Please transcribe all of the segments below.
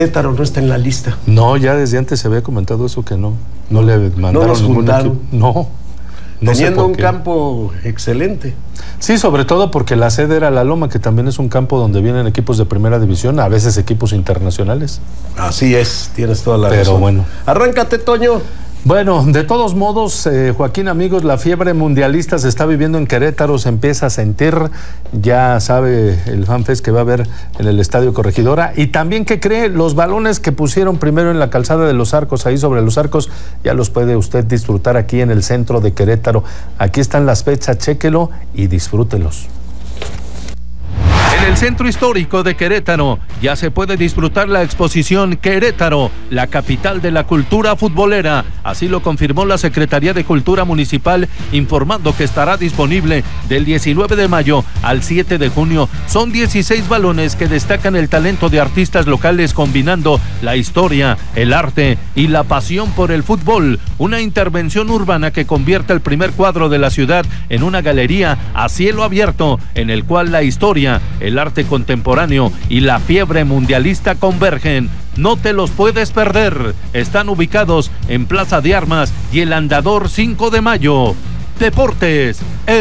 Querétaro no está en la lista. No, ya desde antes se había comentado eso, que no le mandaron ningún equipo. No teniendo un campo excelente. Sí, sobre todo porque la sede era La Loma, que también es un campo donde vienen equipos de primera división, a veces equipos internacionales. Así es, tienes toda la razón. Pero bueno. Arráncate, Toño. Bueno, de todos modos, Joaquín, amigos, la fiebre mundialista se está viviendo en Querétaro, se empieza a sentir, ya sabe el FanFest que va a haber en el Estadio Corregidora, y también que cree los balones que pusieron primero en la calzada de los Arcos, ahí sobre los Arcos, ya los puede usted disfrutar aquí en el centro de Querétaro. Aquí están las fechas, chéquelo y disfrútelos. En el centro histórico de Querétaro ya se puede disfrutar la exposición Querétaro, la capital de la cultura futbolera. Así lo confirmó la Secretaría de Cultura Municipal, informando que estará disponible del 19 de mayo al 7 de junio. Son 16 balones que destacan el talento de artistas locales, combinando la historia, el arte y la pasión por el fútbol. Una intervención urbana que convierte el primer cuadro de la ciudad en una galería a cielo abierto, en el cual la historia, el arte contemporáneo y la fiebre mundialista convergen. No te los puedes perder. Están ubicados en Plaza de Armas y el Andador 5 de Mayo. Deportes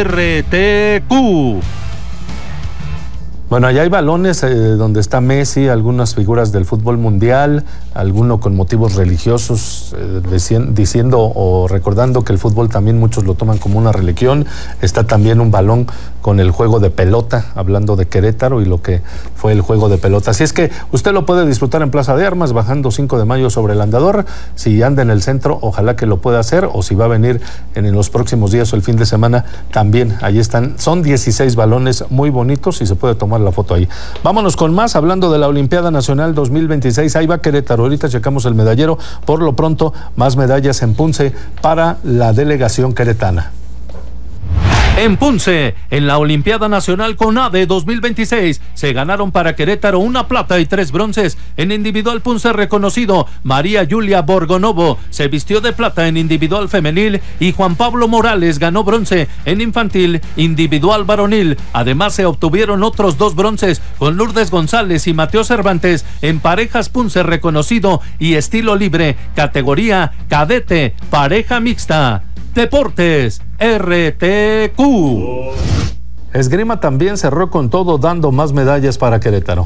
RTQ. Bueno, allá hay balones donde está Messi, algunas figuras del fútbol mundial, alguno con motivos religiosos, diciendo o recordando que el fútbol también muchos lo toman como una religión. Está también un balón con el juego de pelota, hablando de Querétaro y lo que fue el juego de pelota. Así es que usted lo puede disfrutar en Plaza de Armas, bajando 5 de Mayo sobre el Andador. Si anda en el centro, ojalá que lo pueda hacer, o si va a venir en los próximos días o el fin de semana, también allí están. Son 16 balones muy bonitos y se puede tomar la foto ahí. Vámonos con más, hablando de la Olimpiada Nacional 2026, ahí va Querétaro, ahorita checamos el medallero. Por lo pronto, más medallas en Punce para la delegación queretana. En Punce, en la Olimpiada Nacional CONADE 2026, se ganaron para Querétaro una plata y 3 bronces. En individual Punce reconocido, María Julia Borgonovo se vistió de plata en individual femenil y Juan Pablo Morales ganó bronce en infantil individual varonil. Además se obtuvieron otros 2 bronces con Lourdes González y Mateo Cervantes en parejas Punce reconocido y estilo libre, categoría cadete, pareja mixta. Deportes RTQ. Esgrima también cerró con todo, dando más medallas para Querétaro.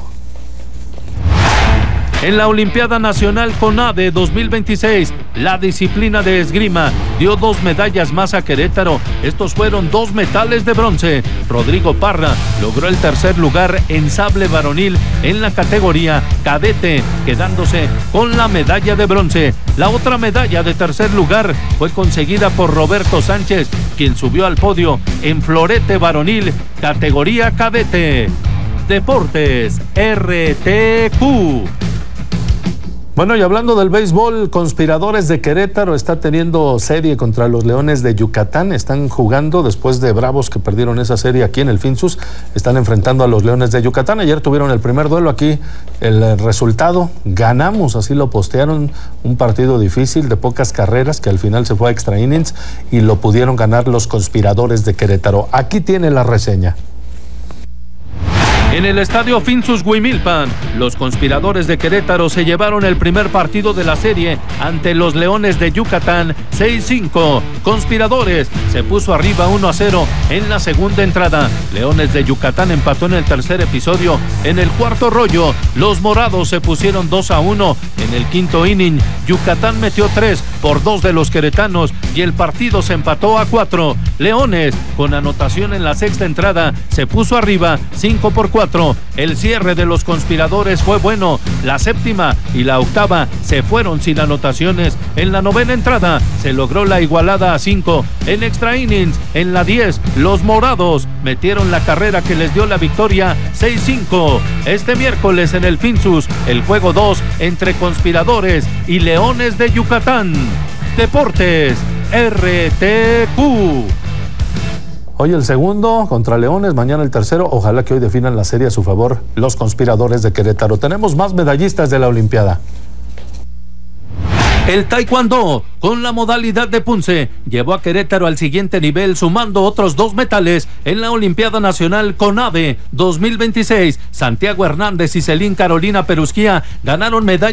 En la Olimpiada Nacional CONADE 2026, la disciplina de esgrima dio 2 medallas más a Querétaro. Estos fueron 2 metales de bronce. Rodrigo Parra logró el tercer lugar en sable varonil en la categoría cadete, quedándose con la medalla de bronce. La otra medalla de tercer lugar fue conseguida por Roberto Sánchez, quien subió al podio en florete varonil, categoría cadete. Deportes RTQ. Bueno, y hablando del béisbol, Conspiradores de Querétaro está teniendo serie contra los Leones de Yucatán. Están jugando después de Bravos, que perdieron esa serie aquí en el Finsus. Están enfrentando a los Leones de Yucatán. Ayer tuvieron el primer duelo aquí. El resultado, ganamos, así lo postearon. Un partido difícil, de pocas carreras, que al final se fue a extra innings y lo pudieron ganar los Conspiradores de Querétaro. Aquí tiene la reseña. En el estadio Finsus Huimilpan, los Conspiradores de Querétaro se llevaron el primer partido de la serie ante los Leones de Yucatán 6-5. Conspiradores se puso arriba 1-0 en la segunda entrada. Leones de Yucatán empató en el tercer episodio. En el cuarto rollo, los Morados se pusieron 2-1. En el quinto inning, Yucatán metió 3 por 2 de los queretanos y el partido se empató a 4. Leones, con anotación en la sexta entrada, se puso arriba 5-4. El cierre de los Conspiradores fue bueno. La séptima y la octava se fueron sin anotaciones. En la novena entrada se logró la igualada a 5. En extra innings, en la 10, los Morados metieron la carrera que les dio la victoria 6-5. Este miércoles en el Finsus, el juego 2 entre Conspiradores y Leones de Yucatán. Deportes RTQ. Hoy el segundo contra Leones, mañana el tercero. Ojalá que hoy definan la serie a su favor los Conspiradores de Querétaro. Tenemos más medallistas de la Olimpiada. El taekwondo, con la modalidad de punce, llevó a Querétaro al siguiente nivel, sumando otros 2 metales en la Olimpiada Nacional CONADE 2026. Santiago Hernández y Celín Carolina Perusquía ganaron medallas